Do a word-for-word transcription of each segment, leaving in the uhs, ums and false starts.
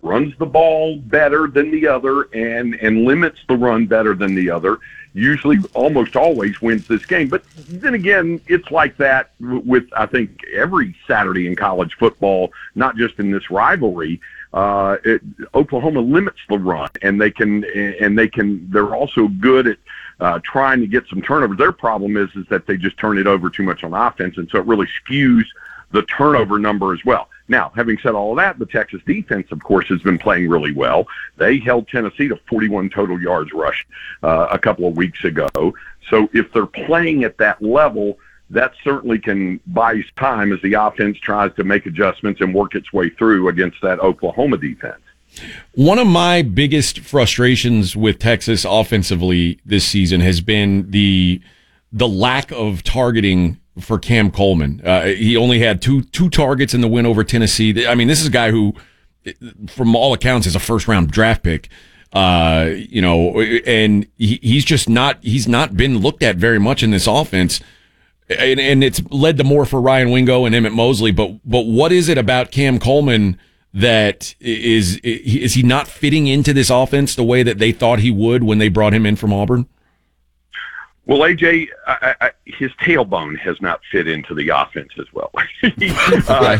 runs the ball better than the other and, and limits the run better than the other, usually almost always wins this game. But then again, it's like that with, I think, every Saturday in college football, not just in this rivalry. Uh, it, Oklahoma limits the run, and they can, and they can, they're also good at uh, trying to get some turnovers. Their problem is, is that they just turn it over too much on offense, and so it really skews the turnover number as well. Now, having said all of that, the Texas defense, of course, has been playing really well. They held Tennessee to forty-one total yards rushed uh, a couple of weeks ago. So if they're playing at that level, that certainly can buy time as the offense tries to make adjustments and work its way through against that Oklahoma defense. One of my biggest frustrations with Texas offensively this season has been the the lack of targeting for Cam Coleman. Uh, he only had two two targets in the win over Tennessee. I mean, this is a guy who, from all accounts, is a first round draft pick. Uh, you know, and he, he's just not he's not been looked at very much in this offense. And, and it's led to more for Ryan Wingo and Emmett Mosley. But but what is it about Cam Coleman that is is he not fitting into this offense the way that they thought he would when they brought him in from Auburn? Well, A J, I, I, his tailbone has not fit into the offense as well. uh,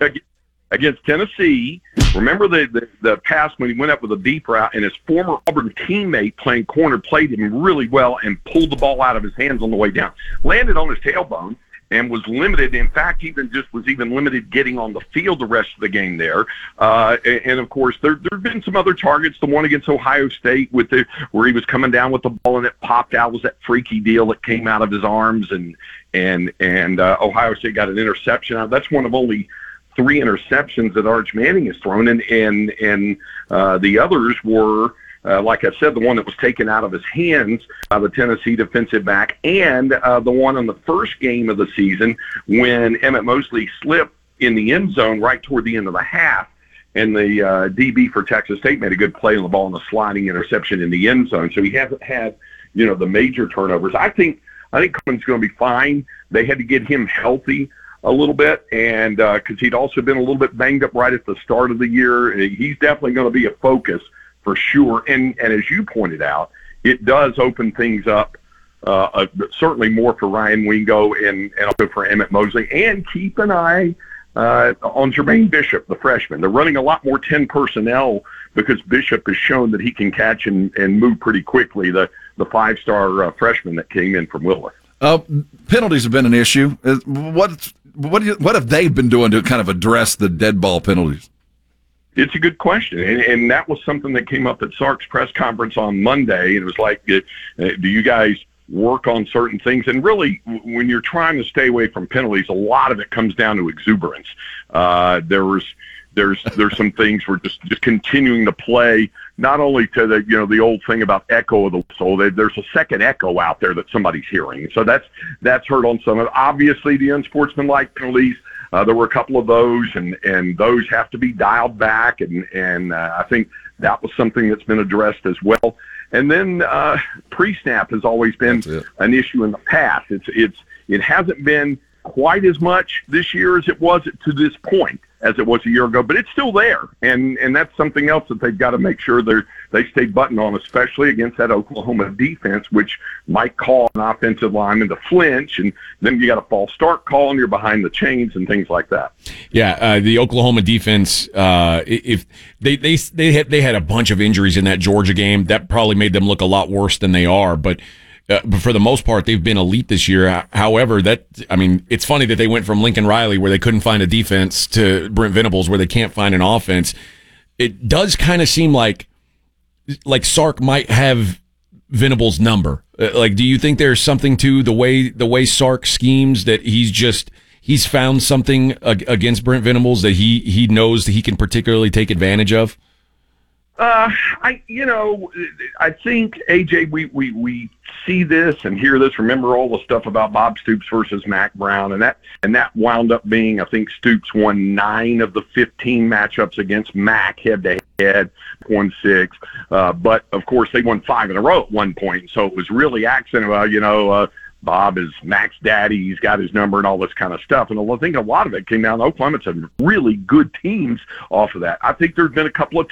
against Tennessee, remember the, the, the pass when he went up with a deep route, and his former Auburn teammate playing corner played him really well and pulled the ball out of his hands on the way down. Landed on his tailbone and was limited. In fact, even just was even limited getting on the field the rest of the game there. Uh, and, and, of course, there there have been some other targets. The one against Ohio State with the where he was coming down with the ball and it popped out was that freaky deal that came out of his arms, and and and uh, Ohio State got an interception. That's one of only three interceptions that Arch Manning has thrown, and and and uh, the others were. Uh, like I said, the one that was taken out of his hands by the Tennessee defensive back, and uh, the one in the first game of the season when Emmett Mosley slipped in the end zone right toward the end of the half, and the uh, D B for Texas State made a good play on the ball and a sliding interception in the end zone. So he hasn't had, you know, the major turnovers. I think I think Coleman's going to be fine. They had to get him healthy a little bit, and because uh, he'd also been a little bit banged up right at the start of the year, he's definitely going to be a focus for sure. And, and as you pointed out, it does open things up uh, uh, certainly more for Ryan Wingo and, and also for Emmett Mosley. And keep an eye uh, on Jermaine Bishop, the freshman. They're running a lot more ten personnel because Bishop has shown that he can catch and, and move pretty quickly, the, the five-star uh, freshman that came in from Willis. Uh, penalties have been an issue. What, what, do you, what have they been doing to kind of address the dead ball penalties? It's a good question, and, and that was something that came up at Sark's press conference on Monday, and it was like, uh, do you guys work on certain things? And really, when you're trying to stay away from penalties, a lot of it comes down to exuberance. Uh, there was, there's, there's some things we're just, just continuing to play, not only to the, you know, the old thing about echo of the whistle. There's a second echo out there that somebody's hearing, so that's that's hurt on some of it. Obviously, the unsportsmanlike penalties. Uh, there were a couple of those, and, and those have to be dialed back, and, and uh, I think that was something that's been addressed as well. And then uh, pre-snap has always been an issue in the past. It's it's it hasn't been quite as much this year as it was to this point as it was a year ago, but it's still there, and and that's something else that they've got to make sure they they stay buttoned on, especially against that Oklahoma defense, which might call an offensive lineman to flinch, and then you got a false start call, and you're behind the chains and things like that. Yeah, uh, the Oklahoma defense, uh, if they they they had they had a bunch of injuries in that Georgia game, that probably made them look a lot worse than they are, but. Uh, but for the most part, they've been elite this year. However, that I mean, it's funny that they went from Lincoln Riley, where they couldn't find a defense, to Brent Venables, where they can't find an offense. It does kind of seem like like Sark might have Venables' number. Uh, like, do you think there's something to the way the way Sark schemes, that he's just he's found something ag- against Brent Venables that he he knows that he can particularly take advantage of? Uh, I, you know, I think, A J, we, we, we see this and hear this. Remember all the stuff about Bob Stoops versus Mack Brown, and that, and that wound up being, I think Stoops won nine of the fifteen matchups against Mack head to head, won six. Uh, but of course they won five in a row at one point. So it was really accent about, you know, uh, Bob is Mack's daddy, he's got his number and all this kind of stuff. And I think a lot of it came down to Oklahoma. It's some really good teams off of that. I think there's been a couple of